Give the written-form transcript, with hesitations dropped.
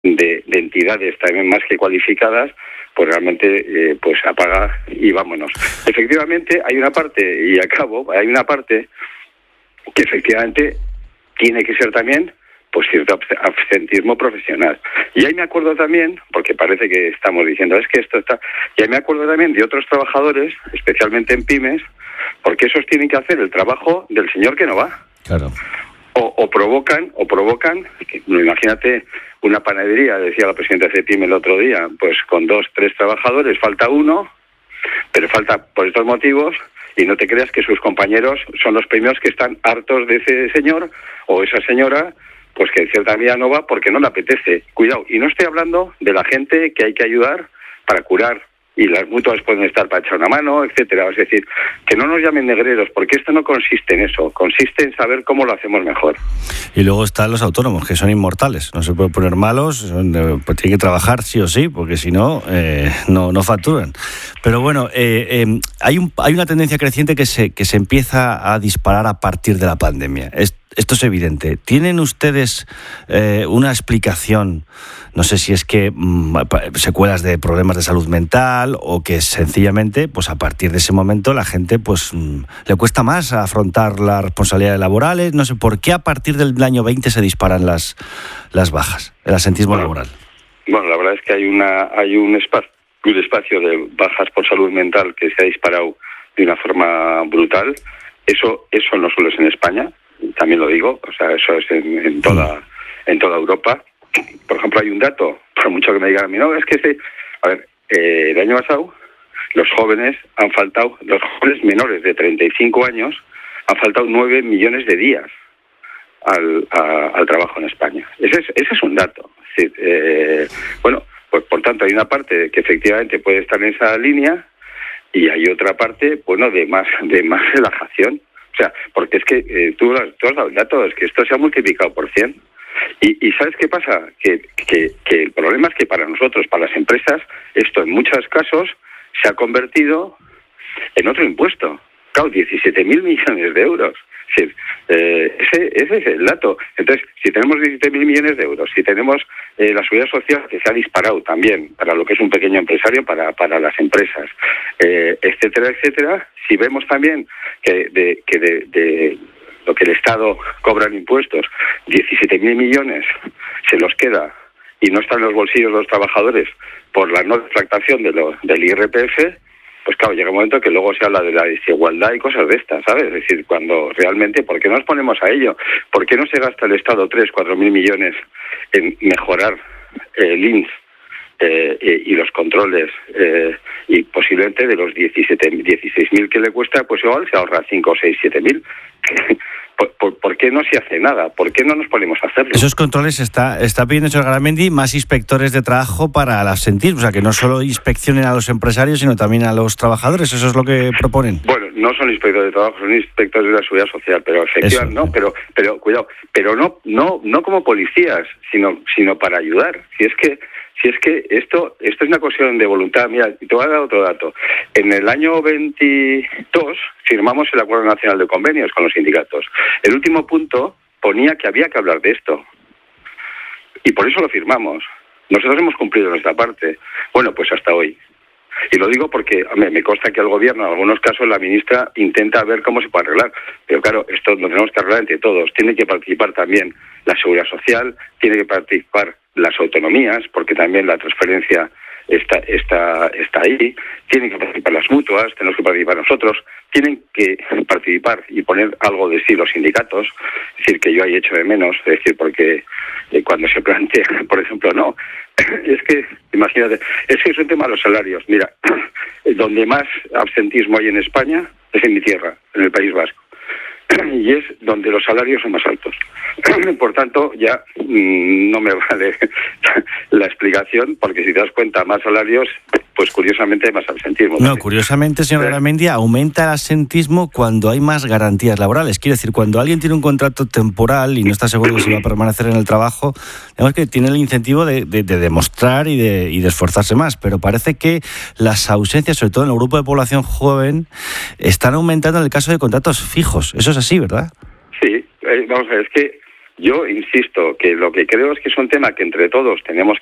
de entidades también más que cualificadas, pues realmente pues apaga y vámonos. Efectivamente hay una parte, y acabo, hay una parte que efectivamente tiene que ser también pues cierto absentismo profesional. Y ahí me acuerdo también, porque parece que estamos diciendo, es que esto está... Y ahí me acuerdo también de otros trabajadores, especialmente en pymes, porque esos tienen que hacer el trabajo del señor que no va. Claro. O provocan, imagínate una panadería, decía la presidenta de CEPIM el otro día, pues con 2, 3 trabajadores, falta uno, pero falta por estos motivos, y no te creas que sus compañeros son los primeros que están hartos de ese señor o esa señora, pues que en cierta medida no va porque no le apetece. Cuidado, y no estoy hablando de la gente que hay que ayudar para curar, y las mutuas pueden estar para echar una mano, etcétera. Es decir, que no nos llamen negreros, porque esto no consiste en eso, consiste en saber cómo lo hacemos mejor. Y luego están los autónomos, que son inmortales, no se pueden poner malos, pues tienen que trabajar sí o sí, porque si no, no facturan. Pero bueno, hay una tendencia creciente que se empieza a disparar a partir de la pandemia. Esto es evidente. ¿Tienen ustedes una explicación? No sé si es que secuelas de problemas de salud mental o que sencillamente, pues a partir de ese momento la gente pues le cuesta más afrontar las responsabilidades laborales. No sé por qué a partir del año 20 se disparan las bajas, el absentismo laboral. Bueno, la verdad es que hay un espacio de bajas por salud mental que se ha disparado de una forma brutal. Eso no solo es en España, también lo digo, o sea, eso es en toda Europa. Por ejemplo, hay un dato, por mucho que me digan a mí, no, es que el año pasado los jóvenes menores de 35 años han faltado 9 millones de días al trabajo en España. Ese es un dato. Es decir, pues por tanto hay una parte que efectivamente puede estar en esa línea y hay otra parte, de más relajación. O sea, porque es que tú has dado el dato, es que esto se ha multiplicado por 100. Y ¿sabes qué pasa? Que el problema es que para nosotros, para las empresas, esto en muchos casos se ha convertido en otro impuesto. Claro, 17.000 millones de euros. Es decir, ese es el dato. Entonces, si tenemos 17.000 millones de euros, si tenemos la seguridad social que se ha disparado también para lo que es un pequeño empresario, para las empresas, etcétera, etcétera, si vemos también que de lo que el Estado cobra en impuestos, 17.000 millones se los queda y no están en los bolsillos de los trabajadores por la no retractación del IRPF, pues claro, llega un momento que luego se habla de la desigualdad y cosas de estas, ¿sabes? Es decir, cuando realmente, ¿por qué no nos ponemos a ello? ¿Por qué no se gasta el Estado 3-4 mil millones en mejorar el INS y los controles y posiblemente de los 16.000 que le cuesta, pues igual se ahorra 5, 6, 7.000? ¿Por qué no se hace nada? ¿Por qué no nos ponemos a hacerlo? Esos controles está pidiendo, señor Garamendi, más inspectores de trabajo para el absentismo, o sea, que no solo inspeccionen a los empresarios, sino también a los trabajadores. ¿Eso es lo que proponen? Bueno, no son inspectores de trabajo, son inspectores de la seguridad social, pero efectivamente no, pero cuidado, pero no como policías, sino para ayudar. Si es que esto es una cuestión de voluntad. Mira, te voy a dar otro dato. En el año 22 firmamos el Acuerdo Nacional de Convenios con los sindicatos. El último punto ponía que había que hablar de esto. Y por eso lo firmamos. Nosotros hemos cumplido nuestra parte. Bueno, pues hasta hoy. Y lo digo porque me consta que el gobierno, en algunos casos, la ministra intenta ver cómo se puede arreglar. Pero claro, esto lo tenemos que arreglar entre todos. Tiene que participar también la Seguridad Social, tiene que participar las autonomías, porque también la transferencia está ahí, tienen que participar las mutuas, tenemos que participar nosotros, tienen que participar y poner algo de sí los sindicatos, es decir, que yo ahí echo de menos, es decir, porque cuando se plantea, por ejemplo, no, es que, imagínate, es que es un tema de los salarios. Mira, donde más absentismo hay en España es en mi tierra, en el País Vasco, y es donde los salarios son más altos. Por tanto, ya no me vale la explicación, porque si te das cuenta, más salarios, pues curiosamente hay más absentismo. No, curiosamente, señor Garamendi, aumenta el absentismo cuando hay más garantías laborales. Quiere decir, cuando alguien tiene un contrato temporal y no está seguro de si va a permanecer en el trabajo, digamos que tiene el incentivo de demostrar y de esforzarse más. Pero parece que las ausencias, sobre todo en el grupo de población joven, están aumentando en el caso de contratos fijos. Eso es así, ¿verdad? Sí, vamos a ver, es que Yo insisto que lo que creo es que es un tema que entre todos tenemos